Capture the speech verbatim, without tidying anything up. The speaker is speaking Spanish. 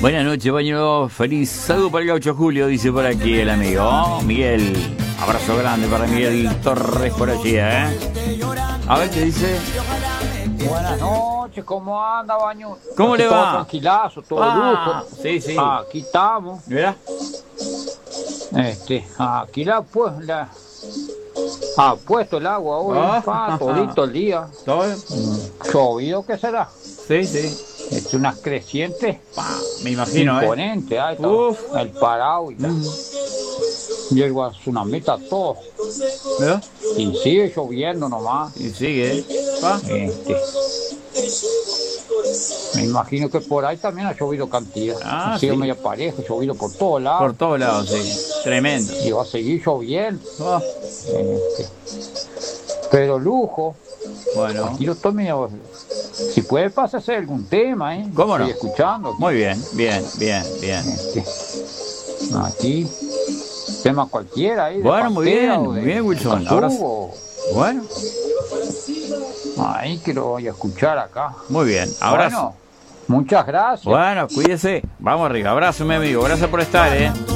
Buenas noches, baño. Feliz saludo para el ocho de julio, dice por aquí el amigo oh, Miguel. Abrazo grande para Miguel Torres por allí, ¿eh? A ver qué dice. Buenas noches, ¿cómo anda, baño? ¿Cómo Aquí le todo va? tranquilazo, todo Ah, lujo. sí, sí. Aquí estamos. ¿Verdad? Este, aquí la pues la ha puesto el agua hoy, Ah, pa, todito el día. ¿Todo? Mm, ¿Llovido qué será? Sí, sí. Es unas crecientes Me imagino, imponentes, ¿eh? Uf. El parado y tal. Mm. Y el tsunamita todo. ¿Verdad? Y sigue lloviendo nomás. Y sigue, ¿eh? Pa. Este, me imagino que por ahí también ha llovido cantidad. Ah, ha sido sí. media pareja, ha llovido por todos lados. Por todos lados, sí. Tremendo. Y va a seguir lloviendo. Oh, Este, pero lujo. bueno, Aquí lo estoy medio- Si puede pasarse algún tema, ¿eh? ¿Cómo no? Estoy escuchando. muy bien, bien, bien, bien. Este, aquí. Tema cualquiera ahí. de Bueno, muy Pantera bien, o muy de bien, Wilson. Cazú, Ahora- o- Bueno, Ahí que lo voy a escuchar acá. muy bien. Abrazo. Bueno, muchas gracias. Bueno, cuídese. Vamos arriba. Abrazo, mi amigo. Gracias por estar, ¿eh?